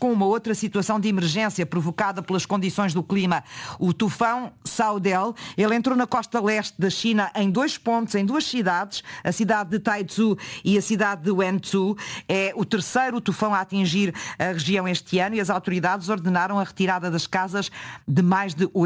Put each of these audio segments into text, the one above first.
com uma outra situação de emergência provocada pelas condições do clima. O tufão Saudel, ele entrou na costa leste da China em 2 pontos, em 2 cidades, a cidade de Taizhou e a cidade de Wenzhou. É o terceiro tufão a atingir a região este ano e as autoridades ordenaram a retirada das casas de mais de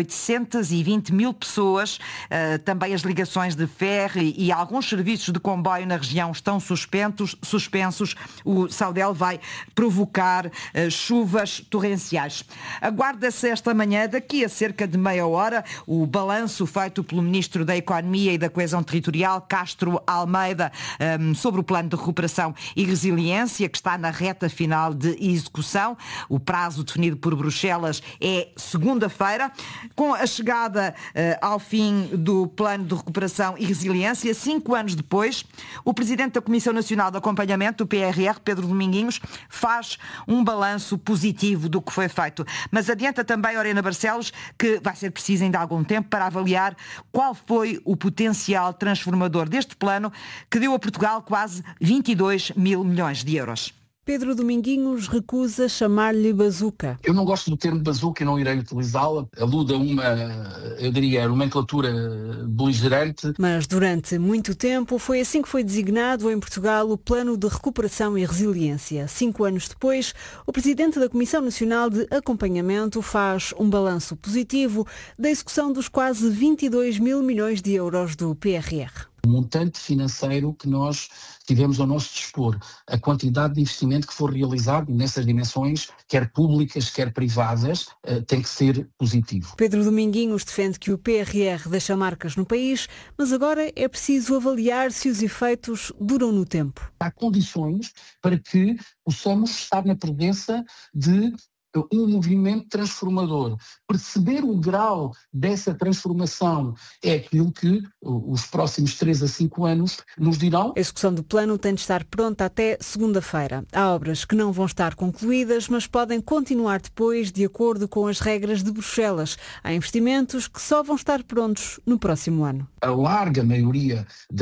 820 mil pessoas. Também as ligações de ferro e alguns serviços de comboio na região estão suspensos. O Saudel vai provocar chuvas torrenciais. Aguarda-se esta manhã, daqui a cerca de meia hora, o balanço feito pelo Ministro da Economia e da Coesão Territorial, Castro Almeida, sobre o plano de recuperação e resiliência, que está na reta final de execução. O prazo definido por Bruxelas é segunda-feira. Com a chegada ao fim do plano de recuperação e resiliência, 5 anos depois, o Presidente da Comissão Nacional de Acompanhamento, do PRR, Pedro Dominguinhos, faz um balanço positivo do que foi feito. Mas adianta também, Oriana Barcelos, que vai ser preciso ainda algum tempo para avaliar qual foi o potencial transformador deste plano que deu a Portugal quase 22 mil milhões de euros. Pedro Dominguinhos recusa chamar-lhe bazuca. Eu não gosto do termo bazuca e não irei utilizá-la. Alude a uma, eu diria, nomenclatura beligerante. Mas durante muito tempo foi assim que foi designado em Portugal o Plano de Recuperação e Resiliência. 5 anos depois, o Presidente da Comissão Nacional de Acompanhamento faz um balanço positivo da execução dos quase 22 mil milhões de euros do PRR. O montante financeiro que nós tivemos ao nosso dispor, a quantidade de investimento que for realizado nessas dimensões, quer públicas, quer privadas, tem que ser positivo. Pedro Dominguinhos defende que o PRR deixa marcas no país, mas agora é preciso avaliar se os efeitos duram no tempo. Há condições para que possamos estar na presença de um movimento transformador. Perceber o grau dessa transformação é aquilo que os próximos 3 a 5 anos nos dirão. A execução do plano tem de estar pronta até segunda-feira. Há obras que não vão estar concluídas, mas podem continuar depois, de acordo com as regras de Bruxelas. Há investimentos que só vão estar prontos no próximo ano. A larga maioria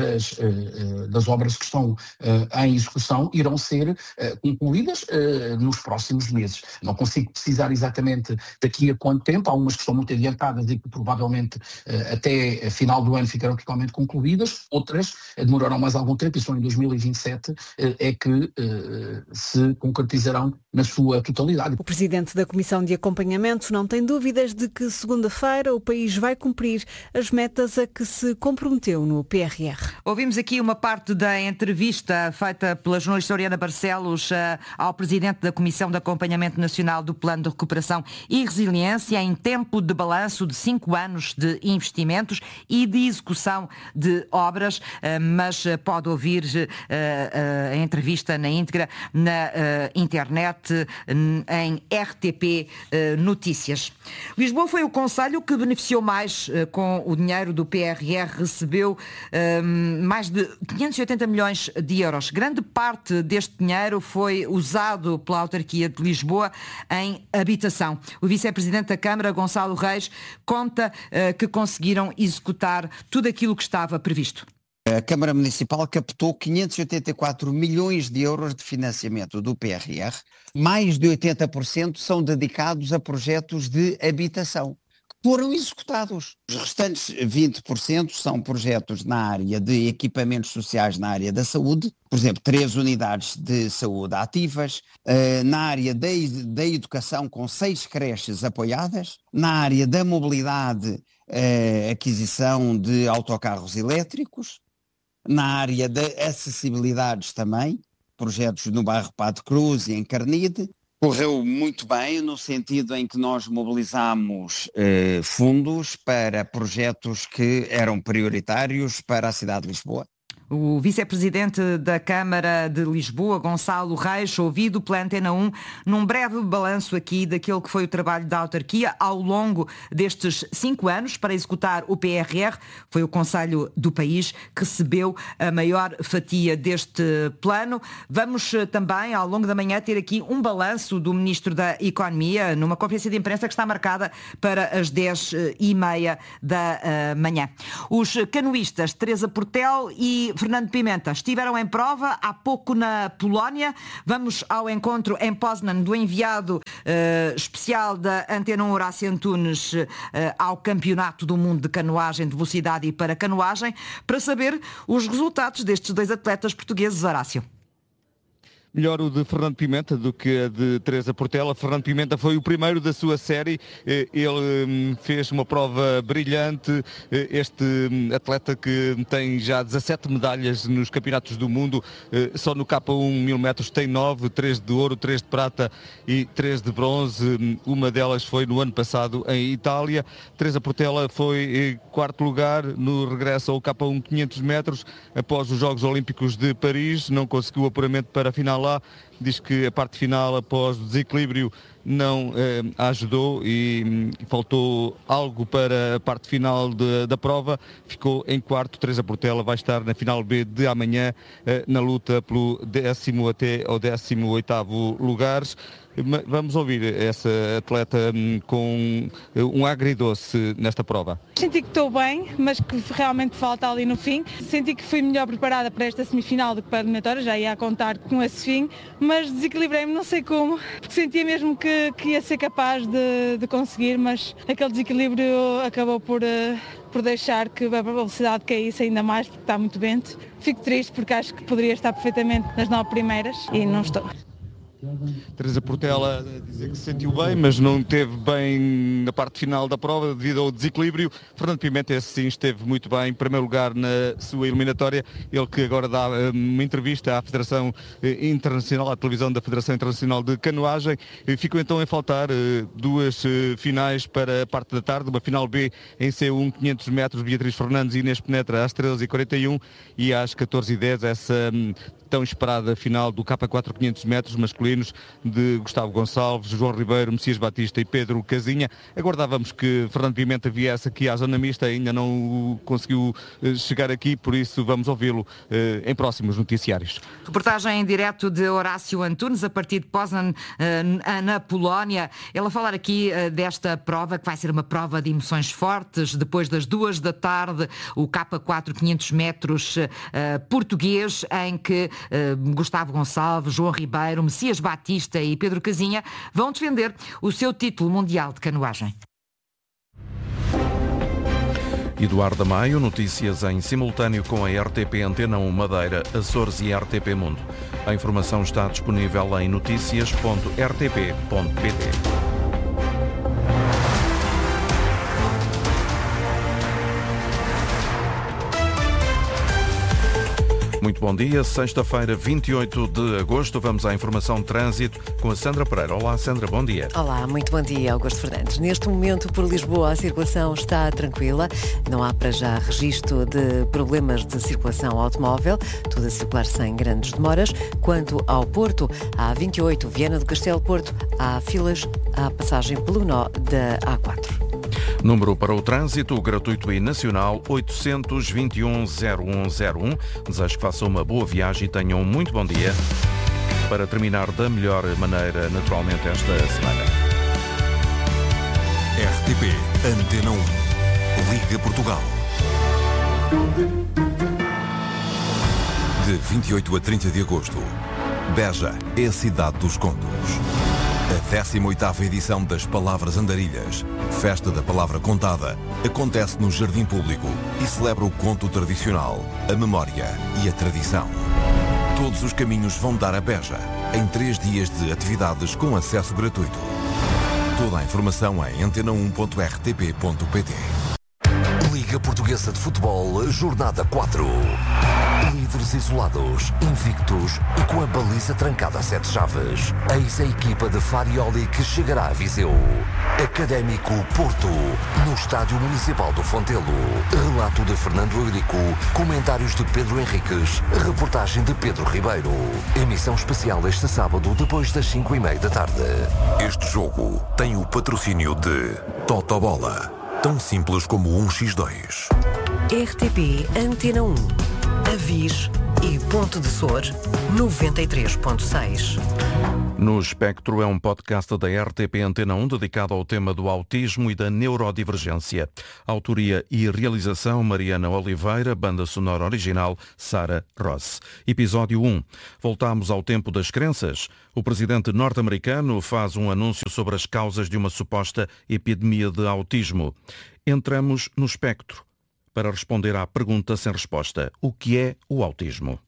das obras que estão em execução irão ser concluídas nos próximos meses. Não consigo precisar exatamente daqui a quanto tempo. Há umas que estão muito adiantadas e que provavelmente até final do ano ficarão totalmente concluídas. Outras demorarão mais algum tempo e só em 2027 é que se concretizarão na sua totalidade. O Presidente da Comissão de Acompanhamento não tem dúvidas de que segunda-feira o país vai cumprir as metas a que se comprometeu no PRR. Ouvimos aqui uma parte da entrevista feita pela jornalista Oriana Barcelos ao Presidente da Comissão de Acompanhamento Nacional do Plano de Recuperação e Resiliência em tempo de balanço de 5 anos de investimentos e de execução de obras, mas pode ouvir a entrevista na íntegra na internet em RTP Notícias. Lisboa foi o concelho que beneficiou mais com o dinheiro do PRR, recebeu mais de 580 milhões de euros. Grande parte deste dinheiro foi usado pela autarquia de Lisboa em habitação. O vice-presidente da Câmara, Gonçalo Reis, conta que conseguiram executar tudo aquilo que estava previsto. A Câmara Municipal captou 584 milhões de euros de financiamento do PRR. Mais de 80% são dedicados a projetos de habitação, que foram executados. Os restantes 20% são projetos na área de equipamentos sociais na área da saúde, por exemplo, 3 unidades de saúde ativas, na área da educação com 6 creches apoiadas, na área da mobilidade, aquisição de autocarros elétricos, na área de acessibilidades também, projetos no bairro Padre Cruz e em Carnide. Correu muito bem no sentido em que nós mobilizamos fundos para projetos que eram prioritários para a cidade de Lisboa. O vice-presidente da Câmara de Lisboa, Gonçalo Reis, ouvido pela Antena 1, num breve balanço aqui daquele que foi o trabalho da autarquia ao longo destes 5 anos para executar o PRR. Foi o concelho do país que recebeu a maior fatia deste plano. Vamos também, ao longo da manhã, ter aqui um balanço do Ministro da Economia numa conferência de imprensa que está marcada para as 10h30 da manhã. Os canoístas Teresa Portel e Fernando Pimenta, estiveram em prova há pouco na Polónia. Vamos ao encontro em Poznan do enviado especial da Antena 1, Horácio Antunes, ao Campeonato do Mundo de Canoagem de Velocidade e para Canoagem, para saber os resultados destes 2 atletas portugueses, Horácio. Melhor o de Fernando Pimenta do que a de Teresa Portela. Fernando Pimenta foi o primeiro da sua série. Ele fez uma prova brilhante. Este atleta que tem já 17 medalhas nos campeonatos do mundo, só no K1 1000 metros tem 9, 3 de ouro, 3 de prata e 3 de bronze. Uma delas foi no ano passado em Itália. Teresa Portela foi em 4º lugar no regresso ao K1 500 metros após os Jogos Olímpicos de Paris. Não conseguiu o apuramento para a final. Diz que a parte final, após o desequilíbrio, não a ajudou e faltou algo para a parte final da prova. Ficou em 4º. Teresa Portela vai estar na final B de amanhã na luta pelo 10º até ao 18º lugares. Vamos ouvir essa atleta com um agridoce nesta prova. Senti que estou bem, mas que realmente falta ali no fim. Senti que fui melhor preparada para esta semifinal do que para a eliminatória, já ia a contar com esse fim, mas desequilibrei-me, não sei como, porque sentia mesmo que ia ser capaz de conseguir, mas aquele desequilíbrio acabou por deixar que a velocidade caísse ainda mais, porque está muito vento. Fico triste porque acho que poderia estar perfeitamente nas 9 primeiras e não estou. Teresa Portela a dizer que se sentiu bem, mas não esteve bem na parte final da prova devido ao desequilíbrio. Fernando Pimenta, esse sim, esteve muito bem, em primeiro lugar na sua eliminatória. Ele que agora dá uma entrevista à Federação Internacional, à televisão da Federação Internacional de Canoagem. Ficou então em faltar 2 finais para a parte da tarde, uma final B em C1 500 metros, Beatriz Fernandes e Inês Penetra às 13h41 e às 14h10 essa tão esperada final do K4 500 metros masculinos de Gustavo Gonçalves, João Ribeiro, Messias Batista e Pedro Casinha. Aguardávamos que Fernando Pimenta viesse aqui à zona mista, ainda não conseguiu chegar aqui, por isso vamos ouvi-lo em próximos noticiários. Reportagem em direto de Horácio Antunes, a partir de Poznan, na Polónia. Ele a falar aqui desta prova, que vai ser uma prova de emoções fortes. Depois das 2 da tarde, o K4 500 metros português, em que Gustavo Gonçalves, João Ribeiro, Messias Batista e Pedro Casinha vão defender o seu título mundial de canoagem. Eduardo Maio, notícias em simultâneo com a RTP Antena 1 Madeira, Açores e RTP Mundo. A informação está disponível em noticias.rtp.pt. Muito bom dia, sexta-feira, 28 de agosto. Vamos à informação de trânsito com a Sandra Pereira. Olá, Sandra, bom dia. Olá, muito bom dia, Augusto Fernandes. Neste momento, por Lisboa, a circulação está tranquila. Não há para já registro de problemas de circulação automóvel. Tudo a circular sem grandes demoras. Quanto ao Porto, a A28, Viana do Castelo Porto, há filas à passagem pelo nó da A4. Número para o trânsito, gratuito e nacional, 821-0101. Desejo que façam uma boa viagem e tenham um muito bom dia. Para terminar da melhor maneira, naturalmente, esta semana. RTP Antena 1. Liga Portugal. De 28 a 30 de agosto, Beja é a cidade dos contos. A 18ª edição das Palavras Andarilhas, Festa da Palavra Contada, acontece no Jardim Público e celebra o conto tradicional, a memória e a tradição. Todos os caminhos vão dar a Beja, em 3 dias de atividades com acesso gratuito. Toda a informação em antena1.rtp.pt. Liga Portuguesa de Futebol, Jornada 4. Líderes isolados, invictos e com a baliza trancada a 7 chaves. Eis a equipa de Farioli que chegará a Viseu. Académico Porto, no Estádio Municipal do Fontelo. Relato de Fernando Eurico, comentários de Pedro Henriques, reportagem de Pedro Ribeiro. Emissão especial este sábado depois das 5h30 da tarde. Este jogo tem o patrocínio de Totobola. Tão simples como 1x2. RTP Antena 1. Avis e Ponto de Sor 93.6. No Espectro é um podcast da RTP Antena 1 dedicado ao tema do autismo e da neurodivergência. Autoria e realização Mariana Oliveira, banda sonora original Sarah Ross. Episódio 1. Voltamos ao tempo das crenças. O presidente norte-americano faz um anúncio sobre as causas de uma suposta epidemia de autismo. Entramos no Espectro para responder à pergunta sem resposta. O que é o autismo?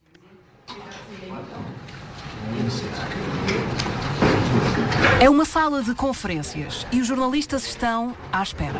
É uma sala de conferências e os jornalistas estão à espera.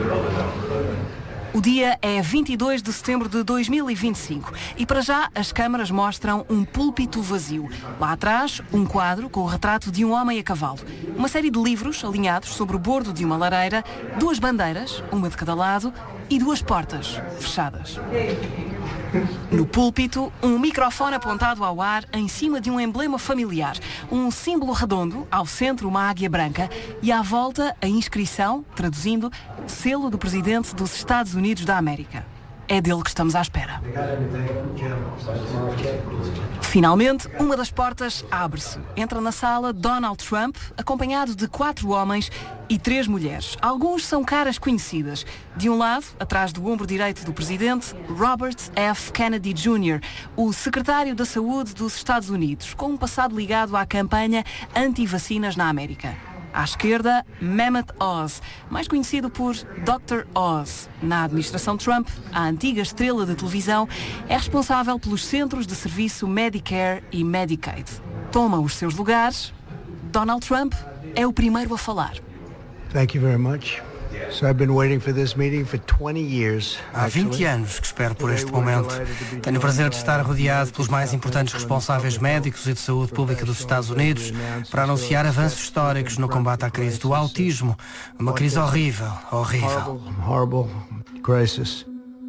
O dia é 22 de setembro de 2025 e para já as câmaras mostram um púlpito vazio. Lá atrás, um quadro com o retrato de um homem a cavalo. Uma série de livros alinhados sobre o bordo de uma lareira, 2 bandeiras, uma de cada lado, e 2 portas fechadas. No púlpito, um microfone apontado ao ar em cima de um emblema familiar, um símbolo redondo, ao centro uma águia branca e à volta a inscrição, traduzindo, selo do presidente dos Estados Unidos da América. É dele que estamos à espera. Finalmente, uma das portas abre-se. Entra na sala Donald Trump, acompanhado de 4 homens e 3 mulheres. Alguns são caras conhecidas. De um lado, atrás do ombro direito do presidente, Robert F. Kennedy Jr., o secretário da Saúde dos Estados Unidos, com um passado ligado à campanha anti-vacinas na América. À esquerda, Mehmet Oz, mais conhecido por Dr. Oz. Na administração Trump, a antiga estrela de televisão é responsável pelos centros de serviço Medicare e Medicaid. Toma os seus lugares. Donald Trump é o primeiro a falar. Thank you very much. So I've been waiting for this meeting for 20 years. Há 20 anos que espero por este momento. Tenho o prazer de estar rodeado pelos mais importantes responsáveis médicos e de saúde pública dos Estados Unidos para anunciar avanços históricos no combate à crise do autismo. Uma crise horrível, horrível. Horrible crisis.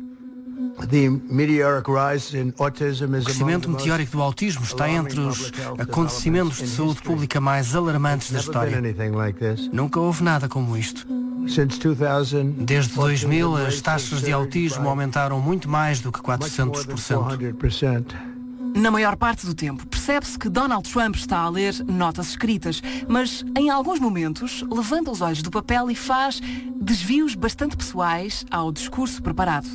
O crescimento meteórico do autismo está entre os acontecimentos de saúde pública mais alarmantes da história. Nunca houve nada como isto. Desde 2000, as taxas de autismo aumentaram muito mais do que 400%. Na maior parte do tempo, percebe-se que Donald Trump está a ler notas escritas, mas em alguns momentos levanta os olhos do papel e faz desvios bastante pessoais ao discurso preparado.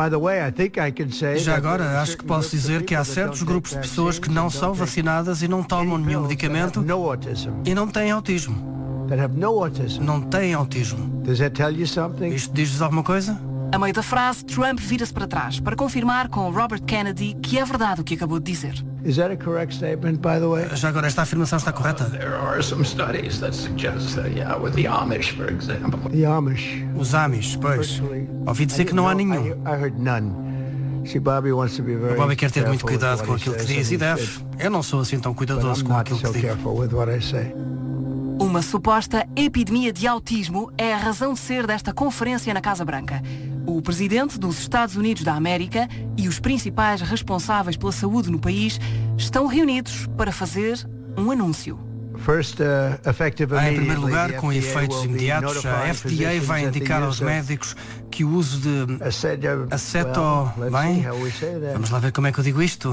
Já agora, acho que posso dizer que há certos grupos de pessoas que não são vacinadas e não tomam nenhum medicamento e não têm autismo. Não têm autismo. Isto diz-vos alguma coisa? A meio da frase, Trump vira-se para trás para confirmar com Robert Kennedy que é verdade o que acabou de dizer. Já agora, esta afirmação está correta? Os Amish, pois. Ouvi dizer que não há nenhum. O Bobby quer ter muito cuidado com aquilo que diz e deve. Eu não sou assim tão cuidadoso com aquilo que digo. Uma suposta epidemia de autismo é a razão de ser desta conferência na Casa Branca. O presidente dos Estados Unidos da América e os principais responsáveis pela saúde no país estão reunidos para fazer um anúncio. Em primeiro lugar, com efeitos imediatos, a FDA vai indicar aos médicos que o uso de vamos lá ver como é que eu digo isto.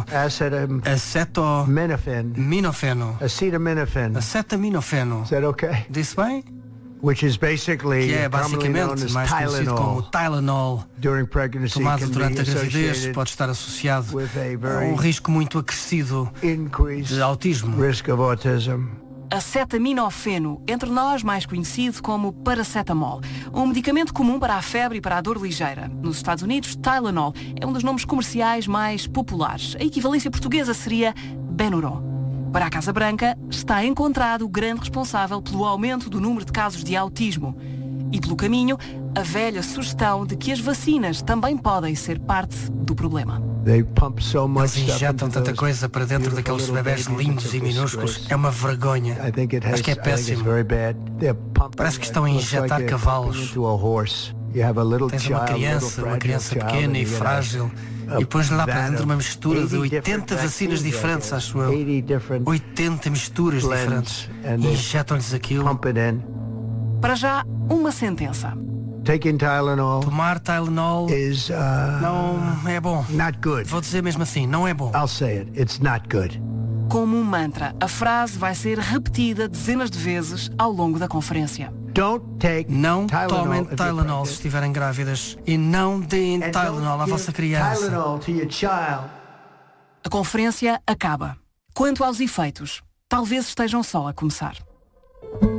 Acetaminofeno. Disse bem? Que é basicamente mais conhecido como Tylenol, tomado durante a gravidez, pode estar associado a um risco muito acrescido de autismo. Acetaminofeno, entre nós mais conhecido como paracetamol, um medicamento comum para a febre e para a dor ligeira. Nos Estados Unidos, Tylenol é um dos nomes comerciais mais populares. A equivalência portuguesa seria Benuron. Para a Casa Branca, está encontrado o grande responsável pelo aumento do número de casos de autismo. E pelo caminho, a velha sugestão de que as vacinas também podem ser parte do problema. Eles injetam tanta coisa para dentro daqueles bebés lindos e minúsculos. É uma vergonha. Acho que é péssimo. Parece que estão a injetar cavalos. Tens uma criança pequena e frágil, e depois lá para dentro uma mistura de 80 vacinas diferentes, acho eu. 80 misturas diferentes. E injetam-lhes aquilo. Para já, uma sentença. Tomar Tylenol não é bom. Vou dizer mesmo assim, não é bom. como um mantra. A frase vai ser repetida dezenas de vezes ao longo da conferência. Não tomem Tylenol se estiverem grávidas e não deem Tylenol à vossa criança. A conferência acaba. Quanto aos efeitos, talvez estejam só a começar.